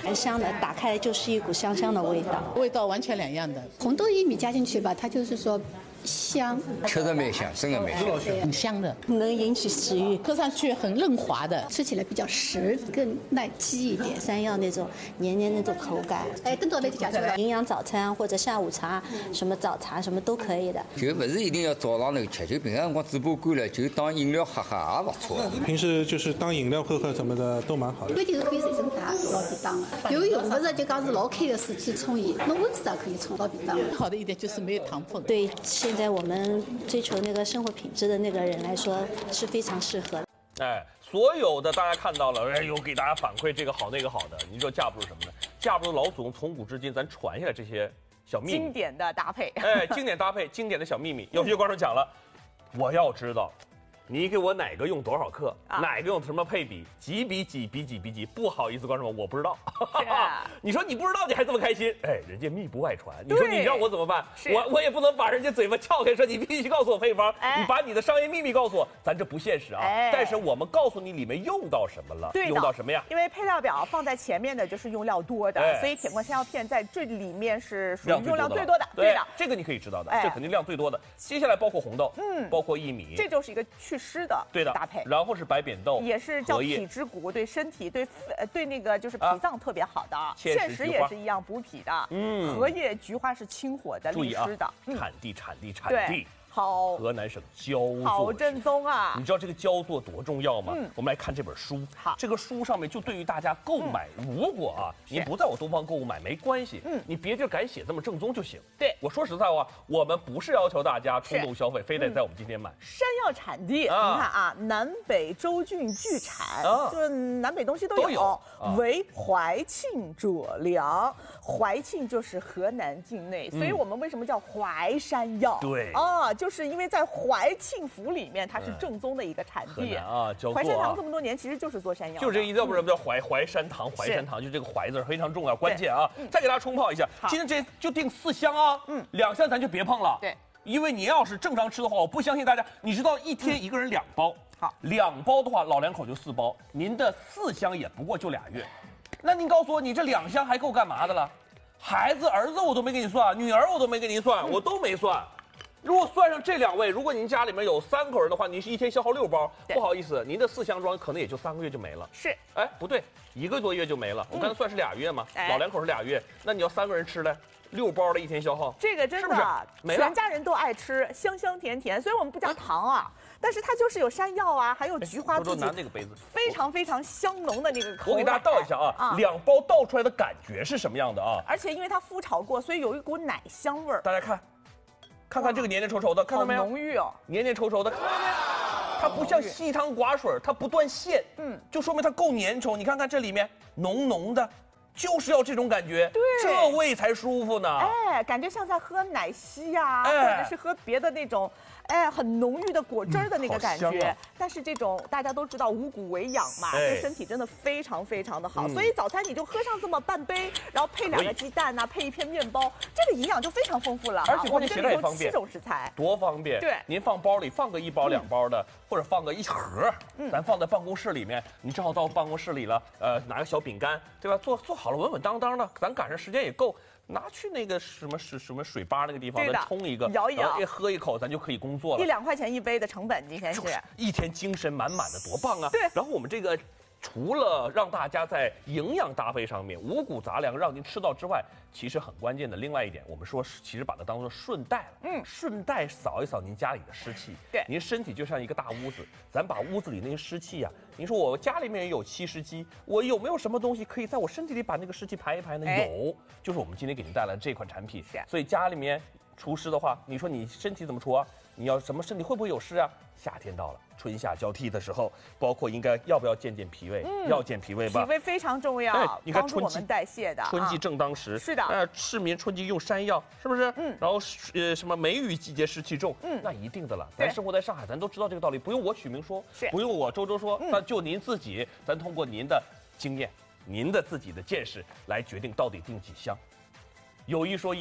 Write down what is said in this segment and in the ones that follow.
蛮香的，打开来就是一股香香的味道， 味道完全两样的。 红豆薏米加进去吧，它就是说香， 确实蛮香，真的蛮香， 很香的， 能引起食欲， 喝上去很润滑的， 吃起来比较实，更耐饥一点。 山药那种黏黏那种口感， 更多的就加出来。 营养早餐或者下午茶，什么早茶什么都可以的。 就不是一定要早上那个吃，就平常辰光嘴巴干了，就当饮料喝喝也不错。 平时就是当饮料喝喝什么的都蛮好的。 规定是可以随身带，老便当了。游泳不是就讲是老开的水去冲伊，那温水也可以冲，老便当。 好的一点就是没有糖分。 对，现在我们追求那个生活品质的那个人来说是非常适合的。 哎，所有的大家看到了，哎呦，给大家反馈这个好那个好的，你说架不住什么呢？架不住老祖宗从古至今咱传下来这些小秘密， 经典的搭配。 哎，经典搭配，经典的小秘密。有些观众讲了，我要知道。你给我哪个用多少克，哪个用什么配比，几比几比几比几？不好意思，观众们，我不知道。你说你不知道，你还这么开心？哎，人家密不外传。你说你让我怎么办？我也不能把人家嘴巴撬开，说你必须告诉我配方，你把你的商业秘密告诉我，咱这不现实啊。但是我们告诉你里面用到什么了，用到什么呀？ 因为配料表放在前面的就是用料多的，所以铁棍山药片在这里面是属于用量最多的。 对的，这个你可以知道的，这肯定量最多的。接下来包括红豆，包括薏米， 这就是一个去湿的搭配。 然后是白扁豆， 也是叫脾之谷，对身体对那个就是脾脏特别好的。芡实也是一样补脾的。荷叶、菊花是清火的、利湿的。 产地。 好， 河南省焦作， 好正宗啊！ 你知道这个焦作多重要吗？我们来看这本书。好，这个书上面就对于大家购买，如果你不在我东方购物买没关系，你别地儿敢写这么正宗就行。 对， 我说实在话，我们不是要求大家冲动消费，非得在我们今天买。 山药产地，你看啊，南北州郡俱产，就是南北东西都有。为怀庆者良，怀庆就是河南境内，所以我们为什么叫淮山药？ 对就是因为在怀庆府里面，它是正宗的一个产地淮山堂这么多年，其实就是做山药， 就这个意思，要不然叫淮山堂，淮山堂就这个淮字非常重要，关键啊！再给大家冲泡一下，今天这就定4箱啊，2箱咱就别碰了， 对， 因为你要是正常吃的话，我不相信大家，你知道一天一个人2包， 好 ，2包的话老两口就4包，您的4箱也不过就2月，那您告诉我，你这2箱还够干嘛的了？孩子儿子我都没给你算，女儿我都没给您算，我都没算。如果算上这2位，如果您家里面有3口人的话，您是一天消耗6包，不好意思，您的4箱装可能也就3个月就没了。 是， 哎，不对，1个多月就没了。我刚才算是2月嘛，老两口是2月，那你要3个人吃嘞，6包的一天消耗， 这个真的全家人都爱吃，香香甜甜。所以我们不加糖啊，但是它就是有山药啊，还有菊花自己拿那个杯子， 非常非常香浓的那个口感。 我给大家倒一下啊，2包倒出来的感觉是什么样的啊？ 而且因为它麸炒过，所以有一股奶香味儿。 大家看看这个黏黏稠稠的，看到没有？ 浓郁哦， 黏黏稠稠的，看到没有？它不像稀汤寡水，它不断线，就说明它够粘稠。你看看这里面浓浓的，就是要这种感觉， 对， 这味才舒服呢。 哎，感觉像在喝奶昔呀，或者是喝别的那种，很浓郁的果汁的那个感觉。但是这种大家都知道五谷为养嘛，对身体真的非常非常的好。所以早餐你就喝上这么半杯，然后配2个鸡蛋呐，配一片面包，这个营养就非常丰富了。 而且关键携带也方便，7 种食材多方便。 对， 您放包里放个1包2包的，或者放个1盒，咱放在办公室里面，你正好到办公室里了，拿个小饼干，对吧？做好了稳稳当当的，咱赶上时间也够。拿去那个什么水吧那个地方，咱冲一个， 摇一摇， 喝一口，咱就可以工作了。 1-2块钱一杯的成本，今天是一天精神满满的，多棒啊！ 对。 然后我们这个除了让大家在营养搭配上面五谷杂粮让您吃到之外，其实很关键的另外一点，我们说其实把它当做顺带了，顺带扫一扫您家里的湿气。 对， 您身体就像一个大屋子，咱把屋子里那些湿气呀，您说我家里面也有7湿机，我有没有什么东西可以在我身体里把那个湿气排一排呢？有，就是我们今天给您带来的这款产品。所以家里面除湿的话，你说你身体怎么除啊？你要什么身体会不会有湿啊？夏天到了，春夏交替的时候，包括应该要不要健脾胃？要健脾胃吧， 脾胃非常重要， 你看帮助我们代谢的。 春季正当时， 是的。 市民春季用山药，是不是？然后什么梅雨季节湿气重，那一定的了。咱生活在上海，咱都知道这个道理，不用我许明说，不用我周说，那就您自己，咱通过您的经验、您的自己的见识来决定到底定几箱。有一说一，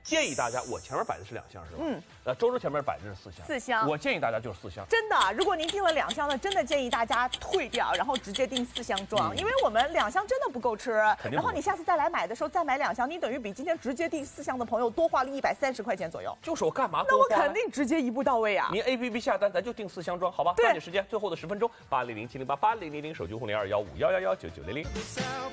建议大家，我前面摆的是2箱是吧？周周前面摆的是4箱。 4箱。 我建议大家就是4箱。 真的，如果您订了2箱呢，真的建议大家退掉，然后直接订4箱装，因为我们2箱真的不够吃。然后你下次再来买的时候再买2箱，你等于比今天直接订4箱的朋友多花了130块钱左右。 就是我干嘛？ 那我肯定直接一步到位啊！ 您 APP 下单，咱就订4箱装，好吧？抓紧时间，最后的10分钟，800-708-8000手机户021511199900。